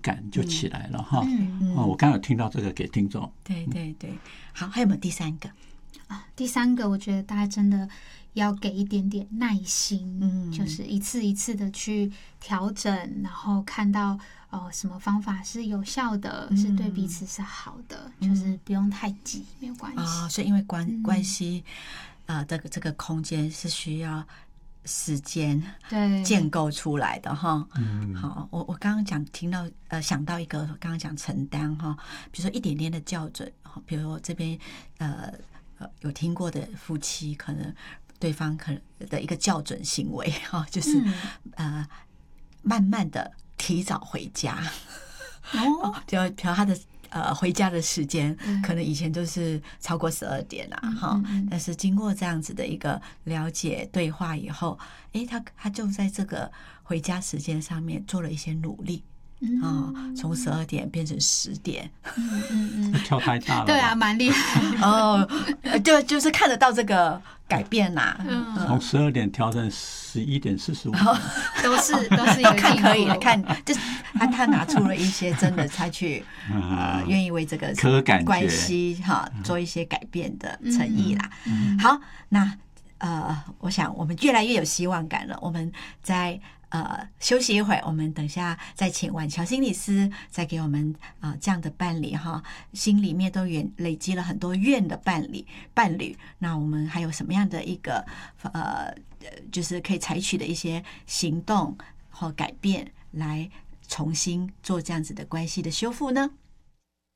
感就起来了哈。我刚刚有听到这个给听众。 对对对，好，还有没有第三个？ 第三个，我觉得大家真的要给一点点耐心，就是一次一次的去调整，然后看到什么方法是有效的，是对彼此是好的，就是不用太急，没有关系。 所以因为关系这个空间是需要时间建构出来的哈。好，我刚刚听到想到一个，刚刚讲承担哈，比如说一点点的校准，比如说这边有听过的夫妻，可能对方可能的一个校准行为哈，就是慢慢的提早回家。就比如他的回家的时间，可能以前都是超过12点啦哈，但是经过这样子的一个了解对话以后，他就在这个回家时间上面做了一些努力。从12点变成10点， 跳太大了。 对啊，蛮厉害。 就是看得到这个改变啦。 从12点调成11点45， 都是有看可以了，看就是他拿出了一些真的，他去愿意为这个关系做一些改变的诚意啦。好，那我想我们越来越有希望感了。我们在休息一会儿，我们等下再请婉乔心理师再给我们这样的伴侣哈，心里面都累积了很多怨的伴侣，那我们还有什么样的一个就是可以采取的一些行动或改变，来重新做这样子的关系的修复呢？